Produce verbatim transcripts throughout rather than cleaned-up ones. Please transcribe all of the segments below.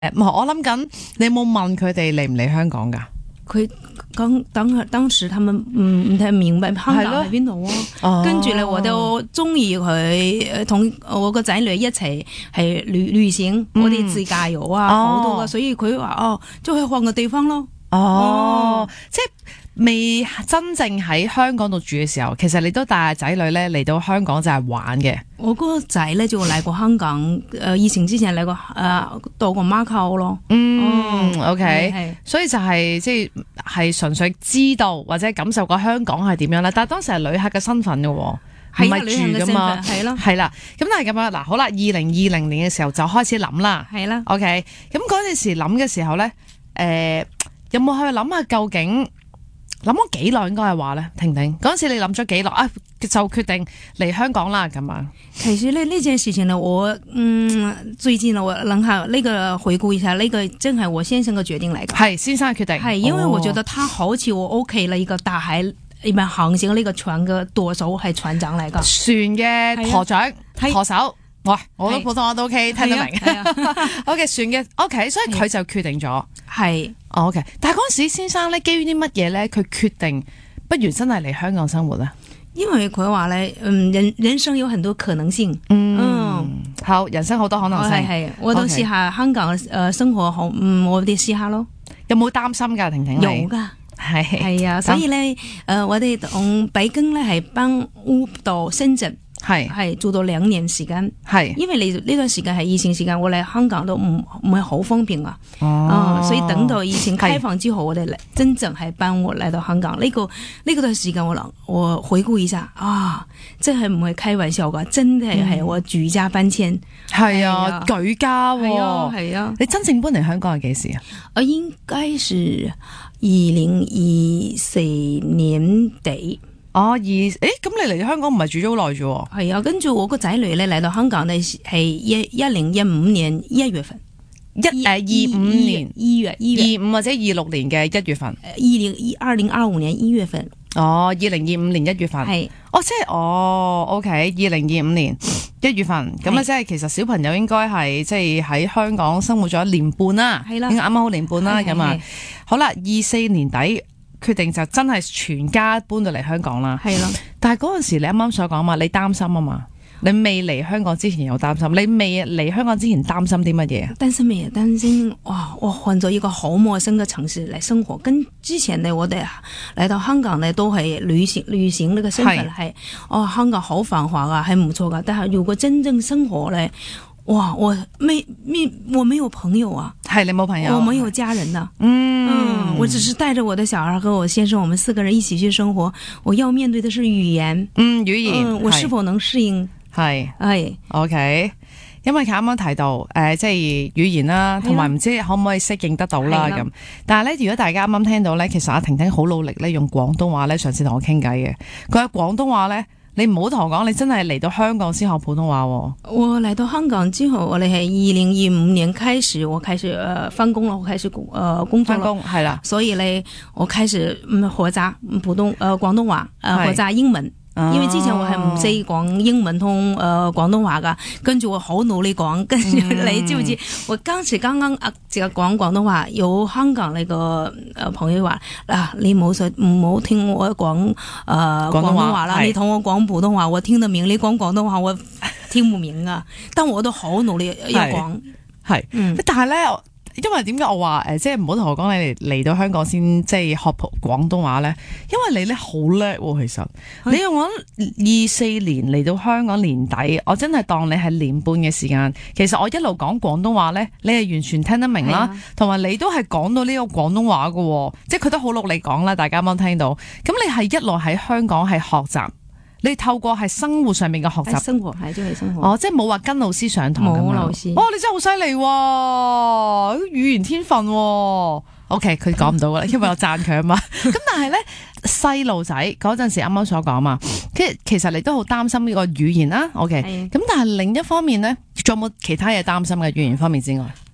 我諗緊，你有冇問佢哋嚟唔嚟香港㗎？ 佢當當當時他們唔唔太明白香港喺邊度啊，跟住咧我都中意佢同我個仔女一齊係旅旅行，嗯、我哋自駕遊啊好多啊，所以佢話哦，就去換個地方咯。 哦， 哦即係未真正喺香港度住嘅時候，其實你都帶仔女咧嚟到香港就係玩嘅。 我嗰個仔咧就嚟過香港，誒疫情之前嚟過誒到過馬卡咯。 嗯、哦、，OK， 係所以就係即係係純粹知道或者感受過香港係點樣啦。但係當時係旅客嘅身份嘅，唔係住噶嘛， 係咯， 係啦。咁但係咁樣嗱，好啦，二零二零年嘅時候就開始諗啦， 係啦。 OK，咁嗰陣時諗嘅時候咧，誒、呃、有冇去諗下究竟？諗咗幾耐應該係話咧，婷婷嗰陣時你諗咗幾耐啊？就決定嚟香港啦咁樣。 其實咧呢件事情呢，我嗯最近呢，我諗下呢個回顧一下，呢、這個真係我先生嘅決定嚟嘅。 係先生嘅決定， 係因為我覺得他好似我屋企啦，一個大海裏面航行呢個船嘅舵手係船長嚟噶， 船嘅舵長、舵手。喂，我都普通話都 OK，聽得明。OK， 船嘅 OK， 所以佢就決定咗。係、哦、OK， 但係嗰陣時先生咧，基於啲乜嘢咧？佢決定不如真係嚟香港生活咧？ 因為佢話咧，嗯，人人生有很多可能性。嗯，嗯好，人生好多可能性。係、哦， 我都試下香港誒生活好，嗯，我哋試下咯。 有冇擔心噶，婷婷？ 有噶，係係啊，所以咧，誒、呃，我哋同北京咧係搬屋到深圳。係係做到兩年時間，係因為你呢段時間係疫情時間，我嚟香港都唔唔係好方便啊。哦、嗯，所以等到疫情開放之後，我哋嚟真正係搬我嚟到香港。呢、這個呢、這個段時間我諗我回顧一下啊，真係唔係開玩笑噶，真係係我舉家搬遷。係、嗯、啊， 舉家係啊係啊。你真正搬嚟香港係幾時啊？ 我應該是二零二四年底。 哦，而誒咁你嚟香港唔係住咗好耐啫？ 係啊，跟住我個仔女咧嚟到香港咧係一一零一五年一月份，一誒二五年一月一月二五或者二六年嘅一月份， 二零一二零二五年一月份。 哦，二零二五年一月份係，哦即係哦 ，OK， 二零二五年一月份，咁啊即係其實小朋友應該係即係喺香港生活咗一年半啦，係啦，應該啱啱好年半啦，咁啊，好啦，二四年底。決定就真係全家搬到嚟香港啦，係咯。但係嗰陣時你啱啱所講嘛，你擔心啊嘛，你未嚟香港之前有擔心，你未嚟香港之前擔心啲乜嘢？擔心咩？擔心哇！我換咗一個好陌生嘅城市嚟生活，跟之前呢，我哋嚟到香港呢都係旅行旅行呢個身份係，哦香港好繁華啊，係唔錯噶。但係如果真正生活咧，哇！我沒沒我沒有朋友啊，係你冇朋友，我沒有家人啊，嗯。嗯，我只是帶着我的小孩和我先生，我們四個人一起去生活。我要面對的是語言，嗯，語言，嗯、我是否能適應？係，係 ，OK。因為佢啱啱提到，誒、呃，即係語言啦，同埋唔知可唔可以適應得到啦咁。但係咧，如果大家啱啱聽到咧，其實阿婷婷好努力咧，用廣東話咧，上次同我傾偈嘅，佢喺廣東話咧。你唔好同我講，你真係嚟到香港先學普通話喎。我嚟到香港之後，我哋係二零二五年開始，我開始誒翻工啦，我開始誒、呃、工作啦，翻工係啦。所以咧，我開始嗯學習普通誒廣東話，誒學習英文。因為之前我係唔識講英文同誒廣東話噶，跟住我好努力講，跟住你知唔知？我當時剛剛啊，只係講廣東話，有香港那個誒朋友話嗱，你冇說唔好聽我講誒廣東話啦，你同我講普通話，我聽得明；你講廣東話，我聽唔明啊。但我都好努力要講，係，嗯，但係咧。因為點解我話誒，即係唔好同我講你嚟到香港先即係學普廣東話咧？因為你咧好叻喎，其實你用我二四年嚟到香港年底，我真係當你係年半嘅時間。其實我一路講廣東話咧，你係完全聽得明啦，同埋你都係講到呢個廣東話噶，即係佢都好努力講啦。大家啱啱聽到，咁你係一路喺香港係學習。你透過係生活上面嘅學習，生活係即係生活。哦，即係冇話跟老師上堂咁樣。冇老師。哦，你真係好犀利喎，語言天分喎。OK， 佢講唔到噶啦，因為我讚佢啊嘛。咁但係咧，細路仔嗰陣時啱啱所講嘛，其實其實你都好擔心呢個語言啦。OK，咁但係另一方面咧，仲有冇其他嘢擔心嘅語言方面之外？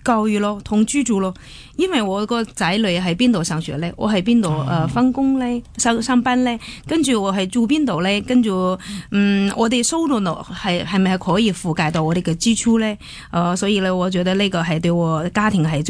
教育咯，同居住咯。因為我個仔女喺邊度上學咧，我喺邊度誒翻工咧，上上班咧，跟住我係住邊度咧，跟住嗯，我哋收入係係咪係可以覆蓋到我哋嘅支出咧？誒、呃，所以咧，我覺得呢個係對我家庭係